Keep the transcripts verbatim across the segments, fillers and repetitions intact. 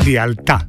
lealtad,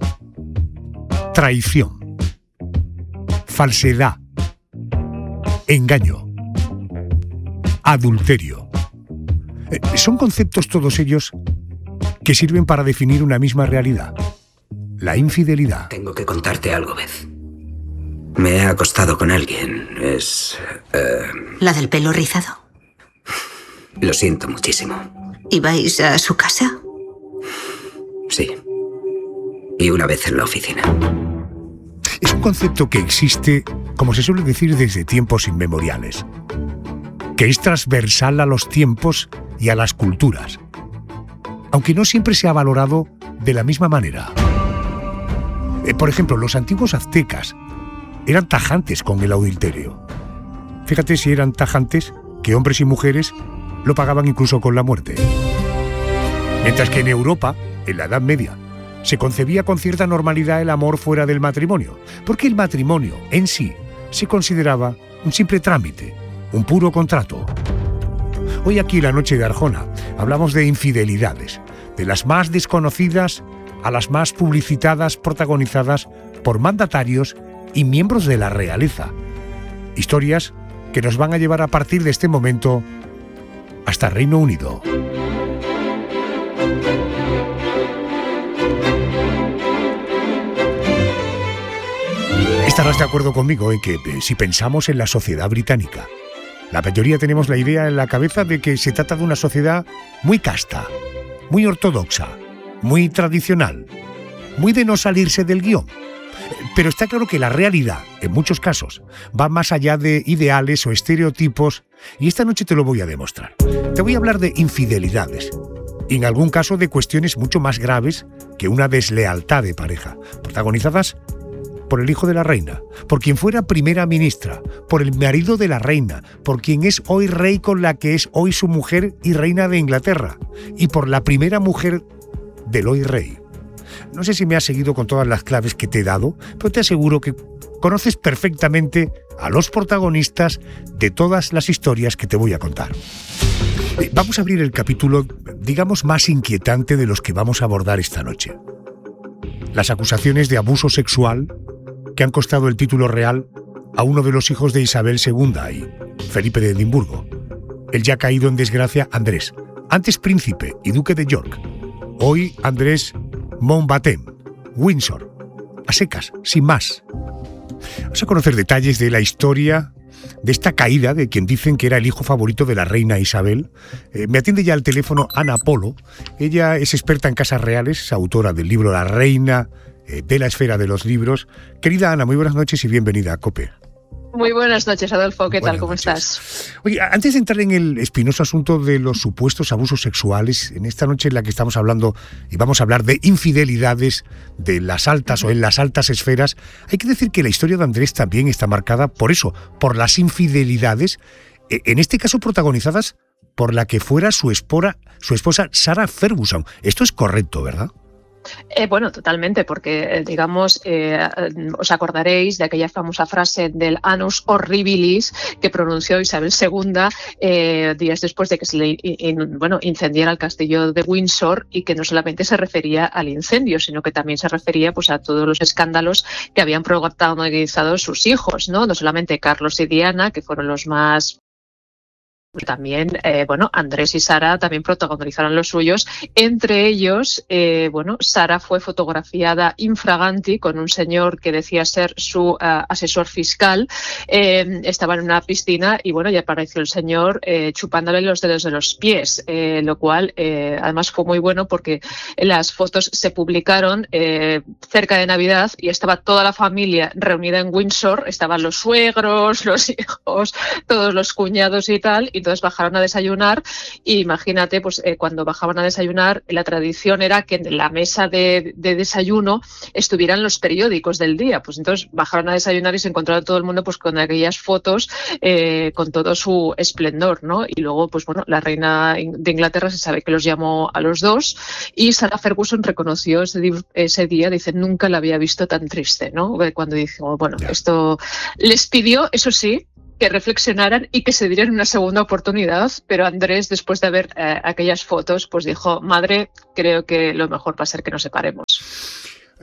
traición, falsedad, engaño, adulterio. Eh, son conceptos todos ellos que sirven para definir una misma realidad: la infidelidad. Tengo que contarte algo, Beth. Me he acostado con alguien. Es... Uh... ¿La del pelo rizado? Lo siento muchísimo. ¿Ibais a su casa? Sí. Y una vez en la oficina. Es un concepto que existe, como se suele decir, desde tiempos inmemoriales, que es transversal a los tiempos y a las culturas, aunque no siempre se ha valorado de la misma manera. Eh, por ejemplo, los antiguos aztecas eran tajantes con el adulterio. Fíjate si eran tajantes que hombres y mujeres lo pagaban incluso con la muerte. Mientras que en Europa, en la Edad Media, se concebía con cierta normalidad el amor fuera del matrimonio, porque el matrimonio en sí se consideraba un simple trámite, un puro contrato. Hoy aquí en la Noche de Arjona hablamos de infidelidades, de las más desconocidas a las más publicitadas, protagonizadas por mandatarios y miembros de la realeza. Historias que nos van a llevar a partir de este momento hasta Reino Unido. Estarás de acuerdo conmigo en que, eh, si pensamos en la sociedad británica, la mayoría tenemos la idea en la cabeza de que se trata de una sociedad muy casta, muy ortodoxa, muy tradicional, muy de no salirse del guión. Pero está claro que la realidad, en muchos casos, va más allá de ideales o estereotipos, y esta noche te lo voy a demostrar. Te voy a hablar de infidelidades, y en algún caso de cuestiones mucho más graves que una deslealtad de pareja, protagonizadas por el hijo de la reina, por quien fuera primera ministra, por el marido de la reina, por quien es hoy rey con la que es hoy su mujer y reina de Inglaterra, y por la primera mujer del hoy rey. No sé si me has seguido con todas las claves que te he dado, pero te aseguro que conoces perfectamente a los protagonistas de todas las historias que te voy a contar. Vamos a abrir el capítulo, digamos, más inquietante de los que vamos a abordar esta noche. Las acusaciones de abuso sexual que han costado el título real a uno de los hijos de Isabel segunda y Felipe de Edimburgo, el ya caído en desgracia Andrés, antes príncipe y duque de York, hoy Andrés Mountbatten, Windsor, a secas, sin más. Vamos a conocer detalles de la historia de esta caída de quien dicen que era el hijo favorito de la reina Isabel. Eh, me atiende ya al teléfono Ana Polo. Ella es experta en casas reales, es autora del libro La reina eh, de la esfera de los libros. Querida Ana, muy buenas noches y bienvenida a COPE. Muy buenas noches, Adolfo. ¿Qué Buenas tal? ¿Cómo noches. estás? Oye, antes de entrar en el espinoso asunto de los supuestos abusos sexuales, en esta noche en la que estamos hablando y vamos a hablar de infidelidades de las altas o en las altas esferas, hay que decir que la historia de Andrés también está marcada por eso, por las infidelidades, en este caso protagonizadas por la que fuera su esposa, su esposa Sarah Ferguson. Esto es correcto, ¿verdad? Eh, bueno, totalmente, porque, digamos, eh, os acordaréis de aquella famosa frase del annus horribilis que pronunció Isabel segunda eh, días después de que se le in, bueno, incendiara el castillo de Windsor, y que no solamente se refería al incendio, sino que también se refería, pues, a todos los escándalos que habían protagonizado sus hijos, ¿no? No solamente Carlos y Diana, que fueron los más... También, eh, bueno, Andrés y Sara también protagonizaron los suyos. Entre ellos, eh, bueno, Sara fue fotografiada infraganti con un señor que decía ser su uh, asesor fiscal. Eh, estaba en una piscina y, bueno, ya apareció el señor eh, chupándole los dedos de los pies, eh, lo cual eh, además fue muy bueno porque las fotos se publicaron eh, cerca de Navidad y estaba toda la familia reunida en Windsor. Estaban los suegros, los hijos, todos los cuñados y tal, y entonces bajaron a desayunar, y imagínate, pues eh, cuando bajaban a desayunar, la tradición era que en la mesa de, de desayuno estuvieran los periódicos del día. Pues entonces bajaron a desayunar y se encontraron todo el mundo, pues, con aquellas fotos eh, con todo su esplendor, ¿no? Y luego, pues bueno, la reina de Inglaterra se sabe que los llamó a los dos, y Sarah Ferguson reconoció ese, ese día, dice, nunca la había visto tan triste, ¿no? Cuando dijo, bueno, esto les pidió, eso sí, que reflexionaran y que se dieran una segunda oportunidad, pero Andrés, después de ver eh, aquellas fotos, pues dijo, madre, creo que lo mejor va a ser que nos separemos.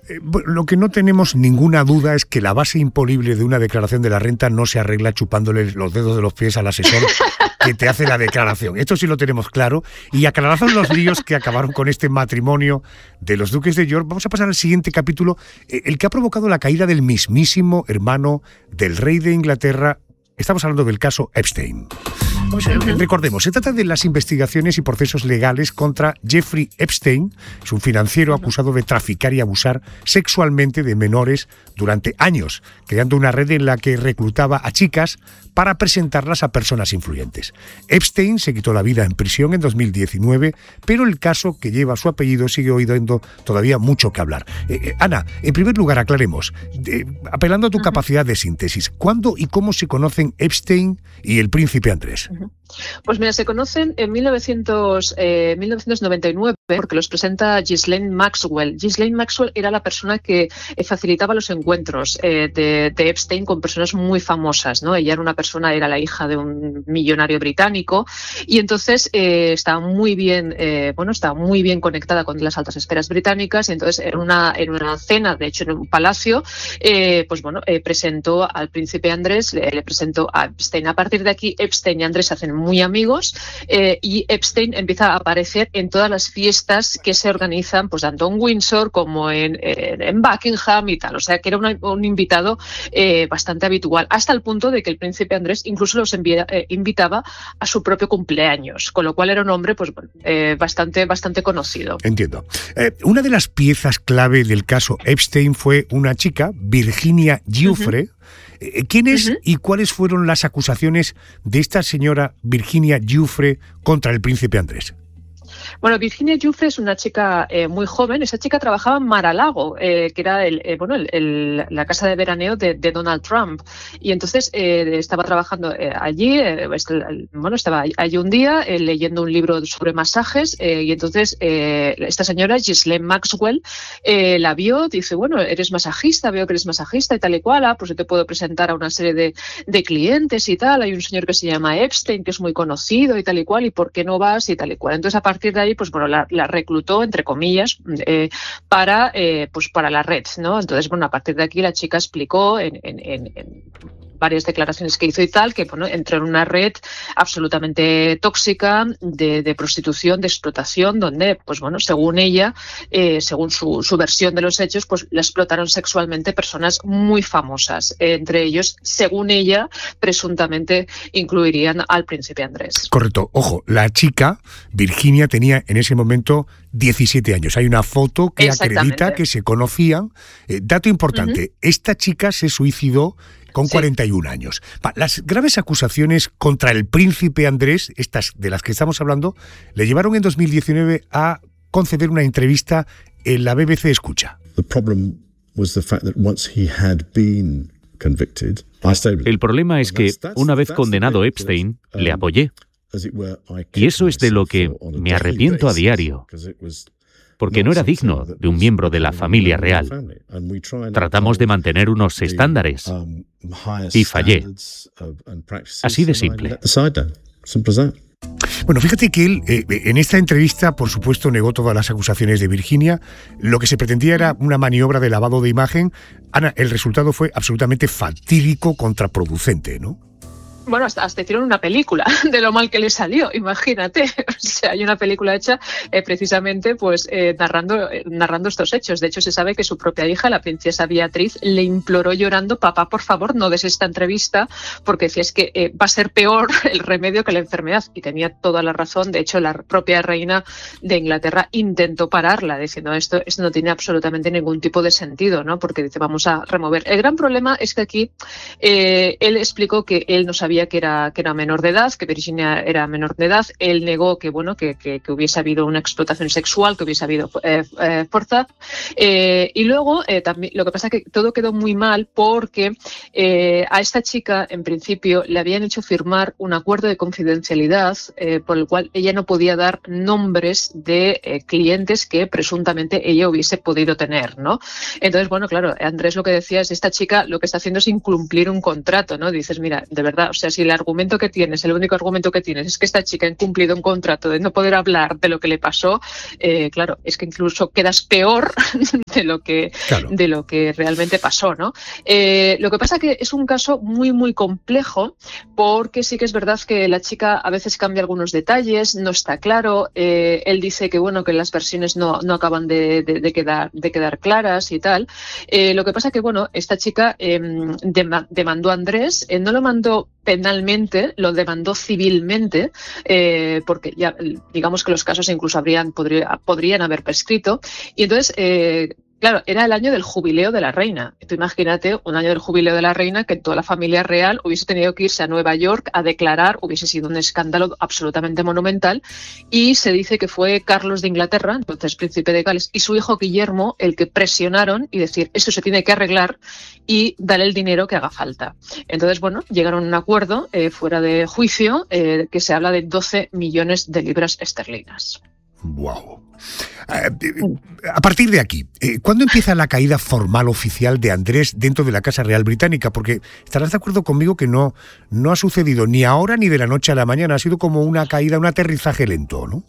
Eh, lo que no tenemos ninguna duda es que la base imposible de una declaración de la renta no se arregla chupándole los dedos de los pies al asesor que te hace la declaración. Esto sí lo tenemos claro. Y aclarados los líos que acabaron con este matrimonio de los duques de York, vamos a pasar al siguiente capítulo, eh, el que ha provocado la caída del mismísimo hermano del rey de Inglaterra. Estamos hablando del caso Epstein. Pues, eh, recordemos, se trata de las investigaciones y procesos legales contra Jeffrey Epstein, es un financiero acusado de traficar y abusar sexualmente de menores durante años, creando una red en la que reclutaba a chicas para presentarlas a personas influyentes. Epstein se quitó la vida en prisión en dos mil diecinueve, pero el caso que lleva su apellido sigue oyendo todavía mucho que hablar. Eh, eh, Ana, en primer lugar, aclaremos, eh, apelando a tu capacidad de síntesis, ¿cuándo y cómo se conocen Epstein y el príncipe Andrés? Pues mira, se conocen en mil novecientos noventa y nueve porque los presenta Ghislaine Maxwell. Ghislaine Maxwell era la persona que eh, facilitaba los encuentros eh, de, de Epstein con personas muy famosas, ¿no? Ella era una persona, era la hija de un millonario británico y entonces eh, estaba muy bien, eh, bueno, estaba muy bien conectada con las altas esferas británicas y entonces en una, en una cena, de hecho en un palacio, eh, pues bueno, eh, presentó al príncipe Andrés, le, le presentó a Epstein. A partir de aquí, Epstein y Andrés se hacen muy amigos eh, y Epstein empieza a aparecer en todas las fiestas que se organizan pues tanto en Windsor como en, en, en Buckingham y tal, o sea que era una, un invitado eh, bastante habitual, hasta el punto de que el príncipe Andrés incluso los envía, eh, invitaba a su propio cumpleaños, con lo cual era un hombre pues eh, bastante, bastante conocido. Entiendo. Eh, una de las piezas clave del caso Epstein fue una chica, Virginia Giuffre. Uh-huh. ¿Quién es uh-huh. y cuáles fueron las acusaciones de esta señora Virginia Giuffre contra el príncipe Andrés? Bueno, Virginia Giuffre es una chica eh, muy joven. Esa chica trabajaba en Mar-a-Lago, eh, que era el, eh, bueno, el, el, la casa de veraneo de, de Donald Trump. Y entonces eh, estaba trabajando eh, allí, eh, bueno, estaba allí un día eh, leyendo un libro sobre masajes eh, y entonces eh, esta señora, Ghislaine Maxwell, eh, la vio, dice, bueno, eres masajista, veo que eres masajista y tal y cual, ah, pues yo te puedo presentar a una serie de, de clientes y tal. Hay un señor que se llama Epstein, que es muy conocido y tal y cual, ¿y por qué no vas? Y tal y cual. Entonces, a partir de ahí, pues bueno, la, la reclutó, entre comillas, eh, para, eh, pues para la red, ¿no? Entonces, bueno, a partir de aquí la chica explicó en, en, en, en varias declaraciones que hizo y tal, que bueno, entró en una red absolutamente tóxica de, de prostitución, de explotación, donde, pues bueno, según ella, eh, según su, su versión de los hechos, pues la explotaron sexualmente personas muy famosas. Eh, entre ellos, según ella, presuntamente incluirían al príncipe Andrés. Correcto. Ojo, la chica, Virginia, tenía en ese momento diecisiete años. Hay una foto que acredita que se conocían. Eh, dato importante, uh-huh. esta chica se suicidó con cuarenta y un sí. años. Las graves acusaciones contra el príncipe Andrés, estas de las que estamos hablando, le llevaron en dos mil diecinueve a conceder una entrevista en la B B C Escucha. El problema es que, una vez condenado Epstein, le apoyé. Y eso es de lo que me arrepiento a diario, porque no era digno de un miembro de la familia real. Tratamos de mantener unos estándares y fallé. Así de simple. Bueno, fíjate que él, eh, en esta entrevista, por supuesto, negó todas las acusaciones de Virginia. Lo que se pretendía era una maniobra de lavado de imagen. Ana, el resultado fue absolutamente fatídico, contraproducente, ¿no? Bueno, hasta, hasta hicieron una película de lo mal que le salió, imagínate. O sea, hay una película hecha eh, precisamente pues eh, narrando, eh, narrando estos hechos. De hecho, se sabe que su propia hija, la princesa Beatriz, le imploró llorando, papá, por favor, no des esta entrevista, porque decía, es que eh, va a ser peor el remedio que la enfermedad. Y tenía toda la razón. De hecho, la propia reina de Inglaterra intentó pararla, diciendo, esto, esto no tiene absolutamente ningún tipo de sentido, ¿no? Porque dice, vamos a remover. El gran problema es que aquí eh, él explicó que él no sabía que era, que era menor de edad, que Virginia era menor de edad. Él negó que, bueno, que, que, que hubiese habido una explotación sexual, que hubiese habido eh, eh, fuerza. Eh, y luego, eh, también, lo que pasa es que todo quedó muy mal porque eh, a esta chica, en principio, le habían hecho firmar un acuerdo de confidencialidad eh, por el cual ella no podía dar nombres de eh, clientes que presuntamente ella hubiese podido tener, ¿no? Entonces, bueno, claro, Andrés lo que decía es, esta chica lo que está haciendo es incumplir un contrato, ¿no? Dices, mira, de verdad, o sea, sea, si el argumento que tienes, el único argumento que tienes es que esta chica ha incumplido un contrato de no poder hablar de lo que le pasó, eh, claro, es que incluso quedas peor de lo que, claro. de lo que realmente pasó, ¿no? Eh, lo que pasa que es un caso muy, muy complejo, porque sí que es verdad que la chica a veces cambia algunos detalles, no está claro, eh, él dice que, bueno, que las versiones no, no acaban de, de, de, quedar, de quedar claras y tal. Eh, lo que pasa que, bueno, esta chica eh, demandó a Andrés, eh, no lo mandó penalmente, lo demandó civilmente, eh, porque ya digamos que los casos incluso habrían, podría, podrían haber prescrito, y entonces eh, claro, era el año del jubileo de la reina. Tú imagínate un año del jubileo de la reina que toda la familia real hubiese tenido que irse a Nueva York a declarar, hubiese sido un escándalo absolutamente monumental, y se dice que fue Carlos de Inglaterra, entonces príncipe de Gales, y su hijo Guillermo el que presionaron y decir, esto se tiene que arreglar y darle el dinero que haga falta. Entonces, bueno, llegaron a un acuerdo eh, fuera de juicio eh, que se habla de doce millones de libras esterlinas. Wow. A partir de aquí, ¿cuándo empieza la caída formal oficial de Andrés dentro de la Casa Real Británica? Porque estarás de acuerdo conmigo que no, no ha sucedido ni ahora ni de la noche a la mañana, ha sido como una caída, un aterrizaje lento, ¿no?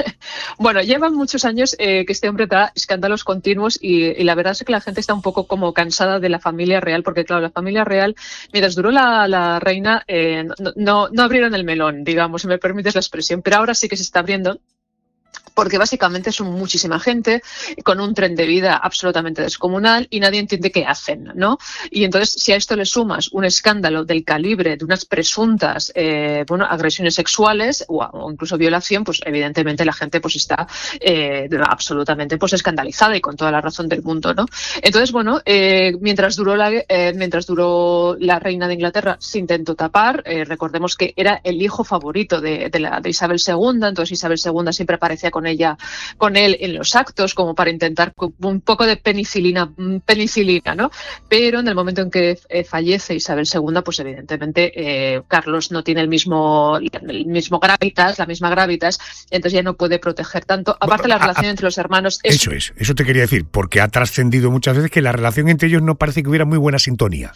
Bueno, llevan muchos años eh, que este hombre da escándalos continuos y, y la verdad es que la gente está un poco como cansada de la familia real, porque claro, la familia real, mientras duró la, la reina, eh, no, no, no abrieron el melón, digamos, si me permites la expresión, pero ahora sí que se está abriendo, porque básicamente son muchísima gente con un tren de vida absolutamente descomunal y nadie entiende qué hacen, ¿no? Y entonces, si a esto le sumas un escándalo del calibre de unas presuntas eh, bueno, agresiones sexuales o, o incluso violación, pues evidentemente la gente pues está eh, absolutamente pues escandalizada y con toda la razón del mundo, ¿no? Entonces, bueno, eh, mientras duró la eh, mientras duró la reina de Inglaterra se intentó tapar, eh, recordemos que era el hijo favorito de, de, la, de Isabel segunda, entonces Isabel segunda siempre aparecía con ella, con él en los actos, como para intentar un poco de penicilina, penicilina, ¿no? Pero en el momento en que eh, fallece Isabel segunda, pues evidentemente eh, Carlos no tiene el mismo, el mismo gravitas, la misma gravitas, entonces ya no puede proteger tanto. Aparte, la relación a, a, entre los hermanos es... Eso es, eso te quería decir, porque ha trascendido muchas veces que la relación entre ellos no parece que hubiera muy buena sintonía.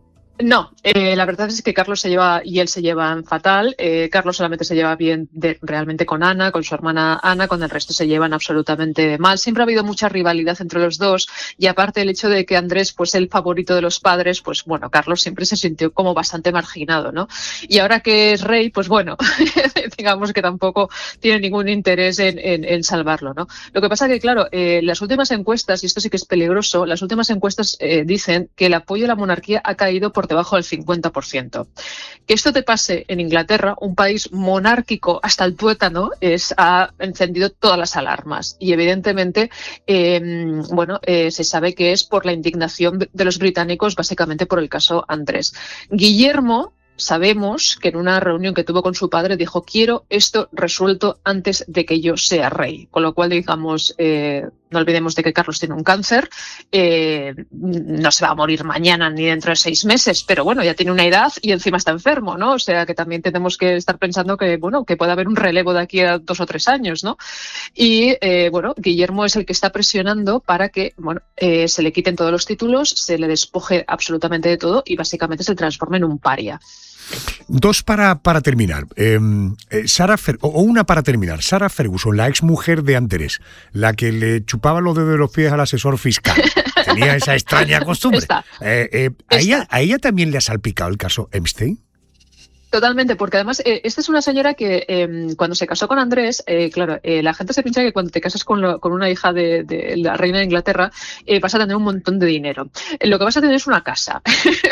No, eh, la verdad es que Carlos se lleva y él se llevan fatal. Eh, Carlos solamente se lleva bien de, realmente con Ana, con su hermana Ana, con el resto se llevan absolutamente mal. Siempre ha habido mucha rivalidad entre los dos y aparte el hecho de que Andrés, pues el favorito de los padres, pues bueno, Carlos siempre se sintió como bastante marginado, ¿no? Y ahora que es rey, pues bueno, digamos que tampoco tiene ningún interés en, en, en salvarlo, ¿no? Lo que pasa que, claro, eh, las últimas encuestas, y esto sí que es peligroso, las últimas encuestas eh, dicen que el apoyo a la monarquía ha caído por debajo del cincuenta por ciento. Que esto te pase en Inglaterra, un país monárquico hasta el tuétano, es, ha encendido todas las alarmas y evidentemente eh, bueno, eh, se sabe que es por la indignación de los británicos, básicamente por el caso Andrés. Guillermo, sabemos que en una reunión que tuvo con su padre dijo, quiero esto resuelto antes de que yo sea rey. Con lo cual, digamos, eh, no olvidemos de que Carlos tiene un cáncer, eh, no se va a morir mañana ni dentro de seis meses, pero bueno, ya tiene una edad y encima está enfermo, ¿no? O sea que también tenemos que estar pensando que, bueno, que puede haber un relevo de aquí a dos o tres años, ¿no? Y, eh, bueno, Guillermo es el que está presionando para que, bueno, eh, se le quiten todos los títulos, se le despoje absolutamente de todo y básicamente se transforme en un paria. Dos para, para terminar. Eh, eh, Sarah Fer- o una para terminar. Sarah Ferguson, la exmujer de Andrés, la que le chupaba los dedos de los pies al asesor fiscal. Tenía esa extraña costumbre. Eh, eh, ¿a, ella, ¿A ella también le ha salpicado el caso Epstein? Totalmente, porque además eh, esta es una señora que eh, cuando se casó con Andrés, eh, claro, eh, la gente se piensa que cuando te casas con, lo, con una hija de, de la reina de Inglaterra eh, vas a tener un montón de dinero. Eh, lo que vas a tener es una casa.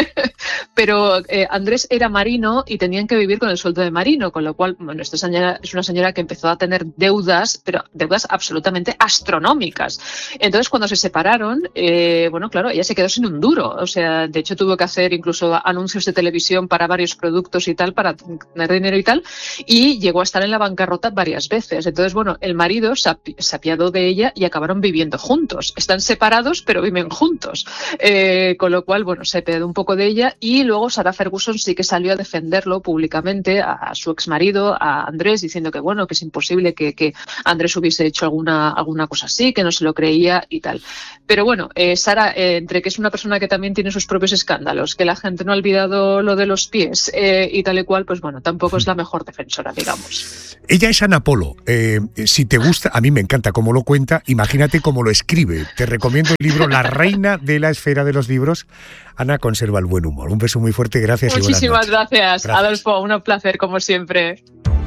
Pero eh, Andrés era marino y tenían que vivir con el sueldo de marino, con lo cual, bueno, esta señora es una señora que empezó a tener deudas, pero deudas absolutamente astronómicas. Entonces, cuando se separaron, eh, bueno, claro, ella se quedó sin un duro. O sea, de hecho tuvo que hacer incluso anuncios de televisión para varios productos y tal, para tener dinero y tal, y llegó a estar en la bancarrota varias veces. Entonces, bueno, el marido se, api- se apiadó de ella y acabaron viviendo juntos. Están separados, pero viven juntos. Eh, con lo cual, bueno, se apiadó un poco de ella y Y luego Sarah Ferguson sí que salió a defenderlo públicamente a, a su exmarido, a Andrés, diciendo que bueno, que es imposible que, que Andrés hubiese hecho alguna, alguna cosa así, que no se lo creía y tal. Pero bueno, eh, Sarah, eh, entre que es una persona que también tiene sus propios escándalos, que la gente no ha olvidado lo de los pies eh, y tal y cual, pues bueno, tampoco es la mejor defensora, digamos. Ella es Ana Polo. Eh, si te gusta, a mí me encanta cómo lo cuenta, imagínate cómo lo escribe. Te recomiendo el libro La reina de la esfera de los libros. Ana conserva el buen humor. Un beso muy fuerte, gracias. Muchísimas y buenas noches. gracias, gracias, Adolfo. Un placer, como siempre.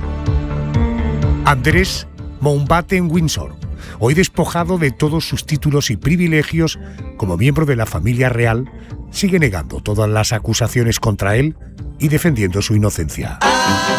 Andrés Mountbatten-Windsor, hoy despojado de todos sus títulos y privilegios como miembro de la familia real, sigue negando todas las acusaciones contra él y defendiendo su inocencia.